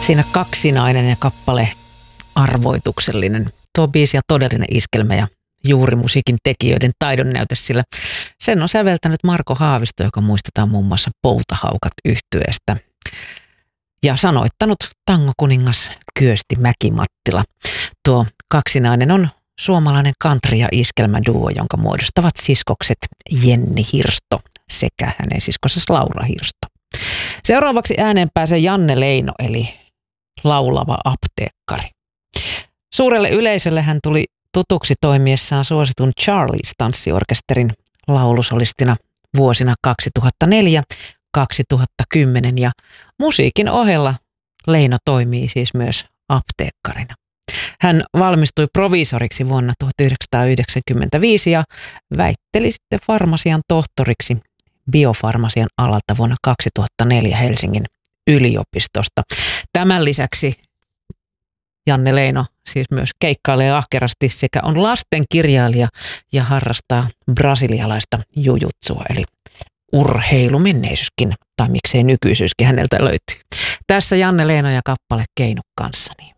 Siinä kaksinainen ja kappale arvoituksellinen. Tuo biisi ja todellinen iskelmä ja juuri musiikin tekijöiden taidon näytös, sillä sen on säveltänyt Marko Haavisto, joka muistetaan muun muassa Poutahaukat -yhtyeestä. Ja sanoittanut tangokuningas Kyösti Mäki-Mattila. Tuo kaksinainen on suomalainen country- ja iskelmäduo, jonka muodostavat siskokset Jenni Hirsto sekä hänen siskonsa Laura Hirsto. Seuraavaksi ääneen pääsee Janne Leino, eli laulava apteekkari. Suurelle yleisölle hän tuli tutuksi toimiessaan suositun Charlies tanssiorkesterin laulusolistina vuosina 2004-2010 ja musiikin ohella Leino toimii siis myös apteekkarina. Hän valmistui proviisoriksi vuonna 1995 ja väitteli sitten farmasian tohtoriksi biofarmasian alalta vuonna 2004 Helsingin yliopistosta. Tämän lisäksi Janne Leino siis myös keikkailee ahkerasti sekä on lastenkirjailija ja harrastaa brasilialaista jujutsua, eli urheilumenneisyyskin, tai miksei nykyisyyskin häneltä löytyy. Tässä Janne Leino ja kappale Keinu kanssani.